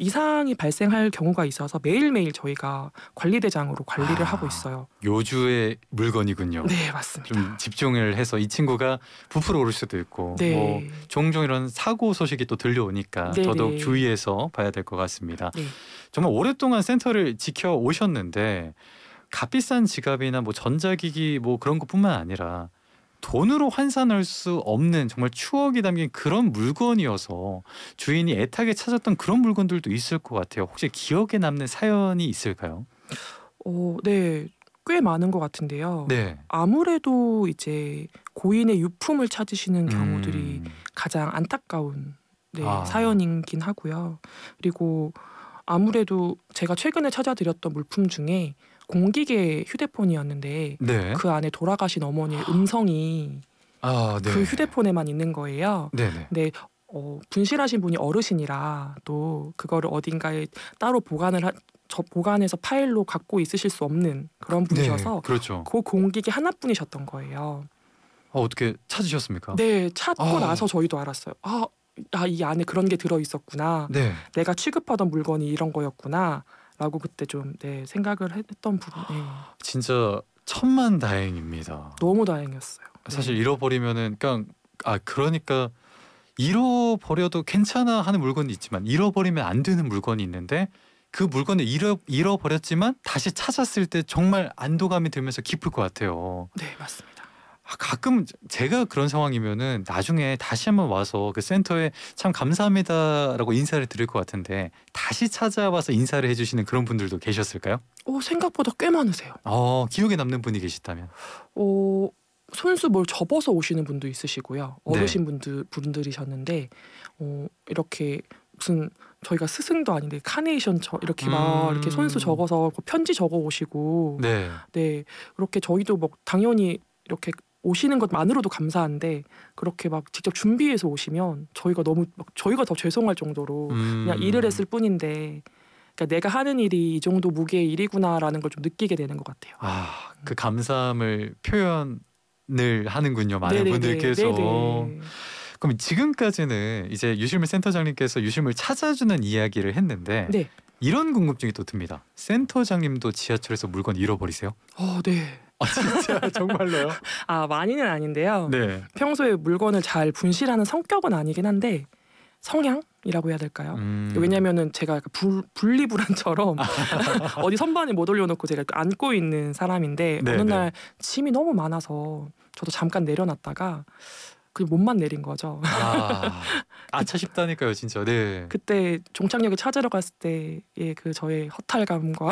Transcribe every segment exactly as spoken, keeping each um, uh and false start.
이상이 발생할 경우가 있어서 매일매일 저희가 관리대장으로 관리를 아, 하고 있어요. 요주의 물건이군요. 네, 맞습니다. 좀 집중을 해서 이 친구가 부풀어 오를 수도 있고 네. 뭐 종종 이런 사고 소식이 또 들려오니까 네네. 더더욱 주의해서 봐야 될 것 같습니다. 네. 정말 오랫동안 센터를 지켜오셨는데 값비싼 지갑이나 뭐 전자기기 뭐 그런 것뿐만 아니라 돈으로 환산할 수 없는 정말 추억이 담긴 그런 물건이어서 주인이 애타게 찾았던 그런 물건들도 있을 것 같아요. 혹시 기억에 남는 사연이 있을까요? 어, 네. 꽤 많은 것 같은데요. 네. 아무래도 이제 고인의 유품을 찾으시는 경우들이 음. 가장 안타까운 네, 아. 사연이긴 하고요. 그리고 아무래도 제가 최근에 찾아드렸던 물품 중에 공기계 휴대폰이었는데 네. 그 안에 돌아가신 어머니의 음성이 아, 네. 그 휴대폰에만 있는 거예요. 네네. 근데 어, 분실하신 분이 어르신이라 또 그거를 어딘가에 따로 보관을 하, 저 보관해서 파일로 갖고 있으실 수 없는 그런 네, 분이셔서 그렇죠. 그 공기계 하나뿐이셨던 거예요. 어, 어떻게 찾으셨습니까? 네, 찾고 아. 나서 저희도 알았어요. 아, 아, 이 안에 그런 게 들어 있었구나. 네. 내가 취급하던 물건이 이런 거였구나라고 그때 좀 네, 생각을 했던 부분. 네. 진짜 천만다행입니다. 너무 다행이었어요. 사실 네. 잃어버리면은 그냥 아 그러니까 잃어버려도 괜찮아 하는 물건이 있지만 잃어버리면 안 되는 물건이 있는데 그 물건을 잃어 잃어버렸지만 다시 찾았을 때 정말 안도감이 들면서 기쁠 것 같아요. 네, 맞습니다. 아, 가끔 제가 그런 상황이면은 나중에 다시 한번 와서 그 센터에 참 감사합니다라고 인사를 드릴 것 같은데 다시 찾아와서 인사를 해주시는 그런 분들도 계셨을까요? 오, 생각보다 꽤 많으세요. 어, 기억에 남는 분이 계시다면. 어, 손수 뭘 접어서 오시는 분도 있으시고요. 네. 어르신 분들 분들이셨는데 어, 이렇게 무슨 저희가 스승도 아닌데 카네이션 저 이렇게 막 이렇게 손수 음. 적어서 그 편지 적어 오시고 네. 네, 그렇게 저희도 뭐 당연히 이렇게 오시는 것만으로도 감사한데 그렇게 막 직접 준비해서 오시면 저희가 너무 막 저희가 더 죄송할 정도로 음. 그냥 일을 했을 뿐인데 그러니까 내가 하는 일이 이 정도 무게의 일이구나라는 걸 좀 느끼게 되는 것 같아요. 아, 그 감사함을 표현을 하는군요. 많은 네네네. 분들께서. 네네. 그럼 지금까지는 이제 유실물 센터장님께서 유실물 찾아주는 이야기를 했는데 네. 이런 궁금증이 또 듭니다. 센터장님도 지하철에서 물건 잃어버리세요? 어, 네. 아, 진짜 정말로요? 아, 많이는 아닌데요. 네. 평소에 물건을 잘 분실하는 성격은 아니긴 한데 성향이라고 해야 될까요? 음. 왜냐면은 제가 약간 불, 분리불안처럼 어디 선반에 못 올려놓고 제가 안고 있는 사람인데 네, 어느 네. 날 짐이 너무 많아서 저도 잠깐 내려놨다가 그 몸만 내린 거죠. 아, 아차 싶다니까요, 진짜. 네. 그때 종착역에 찾으러 갔을 때의 그 저의 허탈감과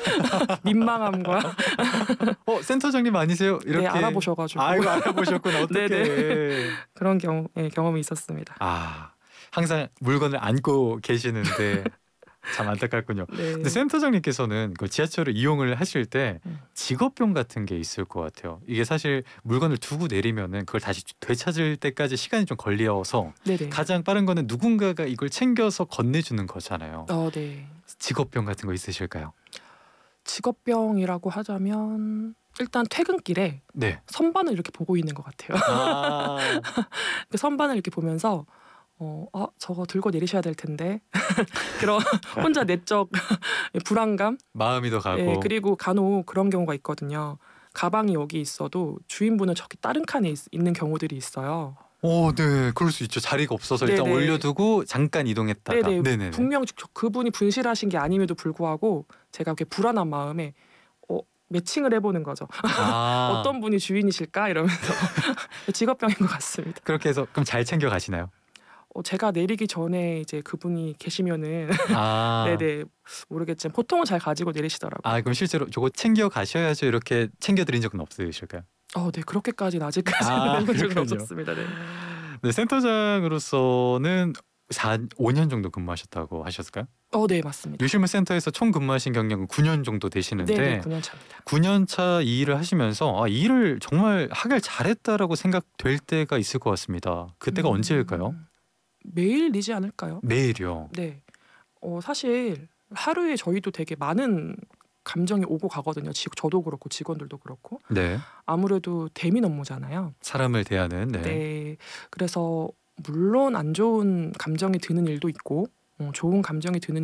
민망함과 어, 센터장님 아니세요? 이렇게. 네, 알아보셔가지고. 아이고, 알아보셨구나. 어떡해. 네네. 그런 경우, 예, 경험이 있었습니다. 아, 항상 물건을 안고 계시는데 참 안타깝군요. 네. 근데 센터장님께서는 그 지하철을 이용을 하실 때 음. 직업병 같은 게 있을 것 같아요. 이게 사실 물건을 두고 내리면은 그걸 다시 되찾을 때까지 시간이 좀 걸려서 네네. 가장 빠른 거는 누군가가 이걸 챙겨서 건네주는 거잖아요. 어, 네. 직업병 같은 거 있으실까요? 직업병이라고 하자면 일단 퇴근길에 네. 선반을 이렇게 보고 있는 것 같아요. 아, 그 선반을 이렇게 보면서 어, 아, 저거 들고 내리셔야 될 텐데 그런 혼자 내적 불안감. 마음이 더 가고. 예, 그리고 간혹 그런 경우가 있거든요. 가방이 여기 있어도 주인분은 저기 다른 칸에 있, 있는 경우들이 있어요. 오, 네, 그럴 수 있죠. 자리가 없어서 일단 네네. 올려두고 잠깐 이동했다가. 네네. 네네네. 분명 저- 그분이 분실하신 게 아님에도 불구하고 제가 그렇게 불안한 마음에 어, 매칭을 해보는 거죠. 아, 어떤 분이 주인이실까 이러면서 직업병인 것 같습니다. 그렇게 해서 그럼 잘 챙겨 가시나요? 어, 제가 내리기 전에 이제 그분이 계시면은 아, 네네 모르겠지만 보통은 잘 가지고 내리시더라고요. 아, 그럼 실제로 저거 챙겨 가셔야죠. 이렇게 챙겨드린 적은 없으실까요? 어, 네, 그렇게까지는 아직까지는 아, 해본 적은 그렇군요. 없었습니다. 네. 네, 센터장으로서는 사, 오 년 정도 근무하셨다고 하셨을까요? 어, 네, 맞습니다. 유실물 센터에서 총 근무하신 경력은 구 년 정도 되시는데 네네, 구 년 차입니다. 구 년 차 이 일을 하시면서 아, 이 일을 정말 하길 잘했다라고 생각될 때가 있을 것 같습니다. 그때가 음, 언제일까요? 매일이지 않을까요? 매일이요. 네. 어, 사실 하루에 저희도 되게 많은 감정이 오고 가거든요. 지, 저도 그렇고 직원들도 그렇고. 네, 아무래도 대민 업무잖아요. 사람을 대하는. 네. 네. 그래서 물론 안 좋은 감정이 드는 일도 있고 어, 좋은 감정이 드는